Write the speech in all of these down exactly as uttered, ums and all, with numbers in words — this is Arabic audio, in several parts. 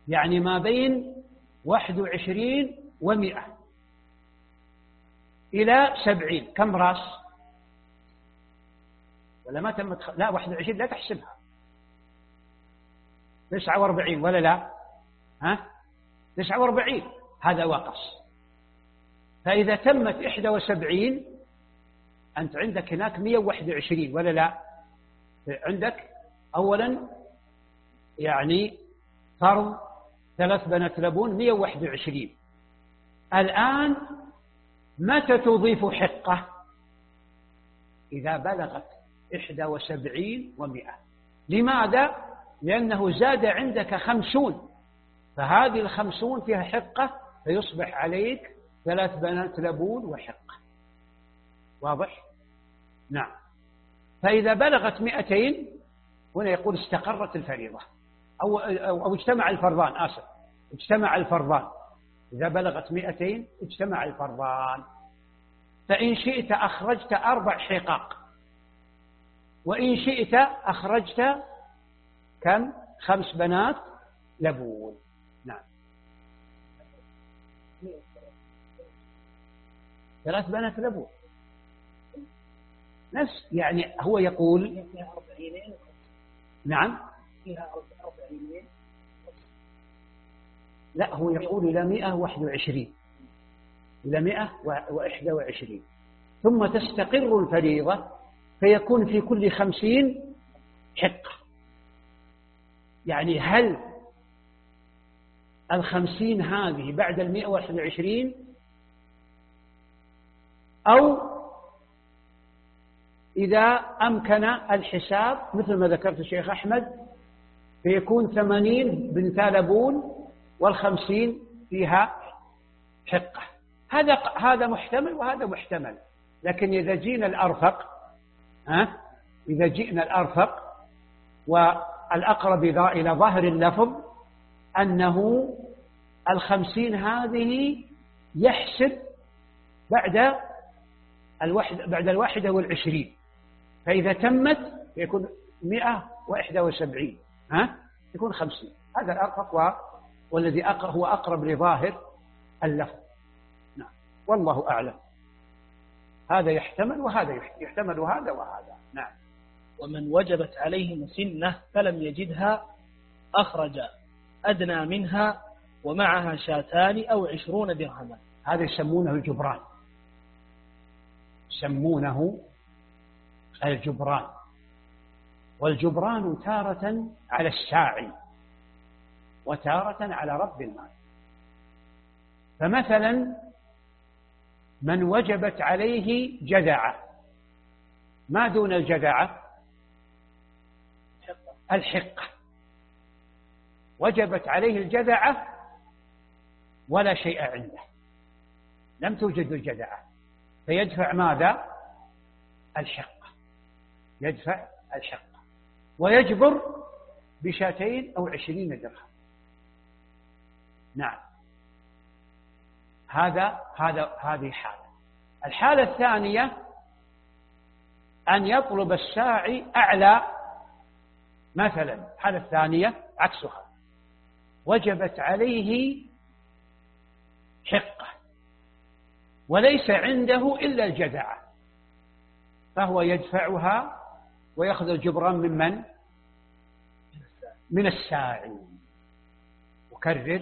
يعني ما بين واحد وعشرين ومئة إلى سبعين، كم راس؟ ولا ما تمت خ... لا واحد وعشرين لا تحسبها، تسعة واربعين ولا لا؟ ها؟ تسعة واربعين هذا وقص. فإذا تمت إحدى وسبعين أنت عندك هناك مئة وواحد وعشرين ولا لا؟ عندك أولا يعني فرض ثلاث بنات لبون مئة وواحد وعشرين. الآن متى تضيف حقة؟ إذا بلغت إحدى وسبعين ومئة. لماذا؟ لأنه زاد عندك خمسون، فهذه الخمسون فيها حقة، فيصبح عليك ثلاث بنات لبون وحقة. واضح؟ نعم. فإذا بلغت مئتين هنا يقول استقرت الفريضة أو, أو, أو اجتمع الفرضان، آسف اجتمع الفرضان. إذا بلغت مئتين اجتمع الفرضان. فإن شئت أخرجت أربع حقاق، وإن شئت أخرجت كم؟ خمس بنات لبون. نعم. ثلاث بنات لبون نفس، يعني هو يقول نعم لا، هو يقول إلى مئة وواحد وعشرين، إلى مئة وإحدى وعشرين، ثم تستقر الفريضة فيكون في كل خمسين حقة. يعني هل الخمسين هذه بعد المئة وواحد وعشرين أو إذا أمكن الحساب مثل ما ذكرت الشيخ أحمد فيكون ثمانين بنتا لبون والخمسين فيها حقة. هذا هذا محتمل وهذا محتمل. لكن إذا جينا الأرفق، ها إذا جئنا الأرفق والأقرب إلى ظاهر اللفظ أنه الخمسين هذه يحسب بعد الواحد بعد الواحدة والعشرين، فإذا تمت يكون مئة وإحدى وسبعين، ها يكون خمسين. هذا الأرفق و... والذي هو أقرب لظاهر اللفظ. نعم. والله أعلم. هذا يحتمل وهذا يحتمل وهذا وهذا. نعم. ومن وجبت عليه مسنة فلم يجدها أخرج أدنى منها ومعها شاتان أو عشرون درهما. هذا يسمونه الجبران، يسمونه الجبران. والجبران تارة على الساعي وتارة على رب المال. فمثلا من وجبت عليه جذعة، ما دون الجذعة الحقة، وجبت عليه الجذعة ولا شيء عنده، لم توجد الجذعة، فيدفع ماذا؟ الحقة، يدفع الحقة ويجبر بشاتين أو عشرين درهم. نعم. هذا هذا هذه حالة. الحالة الثانية أن يطلب الساعي أعلى. مثلا الحالة الثانية عكسها، وجبت عليه حقة وليس عنده إلا الجذعة، فهو يدفعها ويأخذ الجبران من من؟ من الساعي. أكرر،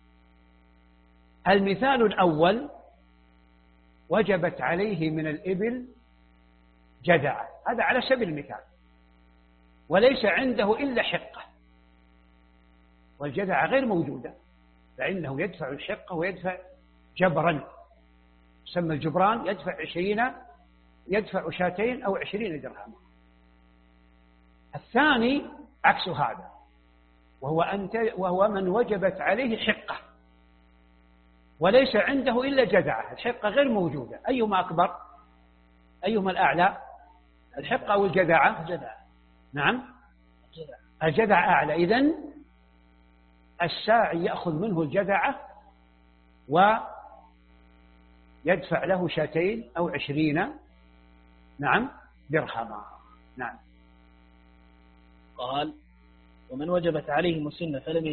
المثال الأول وجبت عليه من الإبل جذعة، هذا على سبيل المثال، وليس عنده إلا حقة والجذعة غير موجودة، فإنه يدفع الحقة ويدفع جبرا، يسمى الجبران، يدفع عشرين، يدفع شاتين أو عشرين درهم. الثاني عكس هذا، وهو, أنت وهو من وجبت عليه حقة وليس عنده إلا جذعة، الحقة غير موجودة. أيهما أكبر؟ أيهما الأعلى؟ الحقة أو الجذعة؟ الجذعة. نعم، الجذعة أعلى. إذن الساعي يأخذ منه الجذعة ويدفع له شاتين أو عشرين نعم درهما. نعم. قال: ومن وجبت عليه مسنة فلم